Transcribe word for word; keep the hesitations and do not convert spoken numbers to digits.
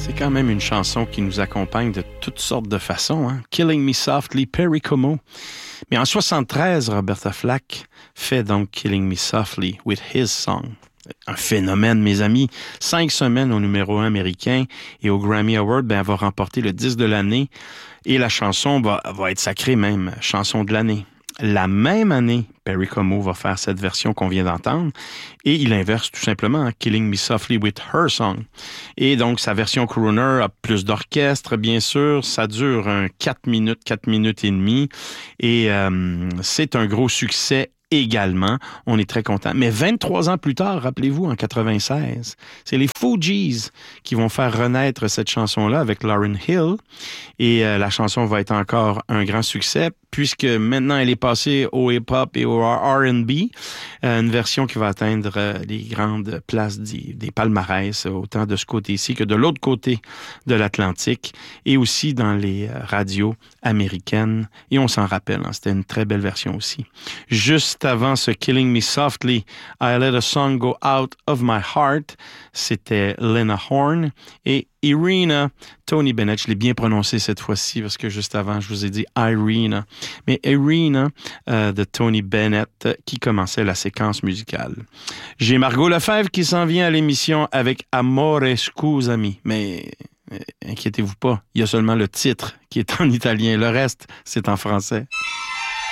C'est quand même une chanson qui nous accompagne de toutes sortes de façons. Hein? Killing Me Softly, Perry Como. Mais en soixante-treize, Roberta Flack fait donc Killing Me Softly with His Song. Un phénomène, mes amis. Cinq semaines au numéro un américain et au Grammy Award, ben, elle va remporter le disque de l'année et la chanson va, va être sacrée même, chanson de l'année. La même année, Perry Como va faire cette version qu'on vient d'entendre et il inverse tout simplement hein, Killing Me Softly with Her Song. Et donc, sa version crooner a plus d'orchestre, bien sûr. Ça dure un quatre minutes, quatre minutes et demie et euh, c'est un gros succès également. On est très content. Mais vingt-trois ans plus tard, rappelez-vous, en quatre-vingt-seize, c'est les Fugees qui vont faire renaître cette chanson-là avec Lauryn Hill. Et euh, la chanson va être encore un grand succès puisque maintenant elle est passée au hip-hop et au R and B. Euh, une version qui va atteindre euh, les grandes places des, des palmarès, autant de ce côté-ci que de l'autre côté de l'Atlantique et aussi dans les euh, radios américaines. Et on s'en rappelle, hein, c'était une très belle version aussi. Juste avant ce Killing Me Softly, I Let a Song Go Out of My Heart, c'était Lena Horne et Irina, Tony Bennett, je l'ai bien prononcé cette fois-ci parce que juste avant, je vous ai dit Irina. Mais Irina euh, de Tony Bennett qui commençait la séquence musicale. J'ai Margot Lefebvre qui s'en vient à l'émission avec Amore Scusami. Mais euh, inquiétez-vous pas, il y a seulement le titre qui est en italien. Le reste, c'est en français.